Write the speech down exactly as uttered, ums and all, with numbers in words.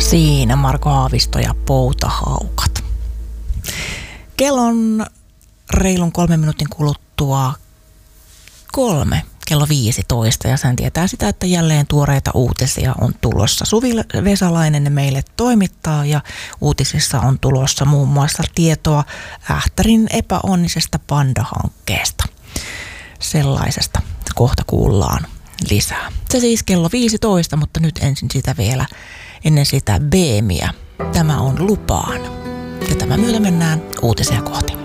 Siinä Marko Haavisto ja Poutahaukat. Kello on reilun kolmen minuutin kuluttua kolme, kello viisitoista, ja sen tietää sitä, että jälleen tuoreita uutisia on tulossa. Suvi Vesalainen ne meille toimittaa, ja uutisissa on tulossa muun muassa tietoa Ähtärin epäonnisesta Panda-hankkeesta. Sellaisesta kohta kuullaan lisää. Se siis kello viisitoista, mutta nyt ensin sitä vielä, ennen sitä Beemiä. Tämä on Lupaan. Ja tämän myötä mennään uutisia kohti.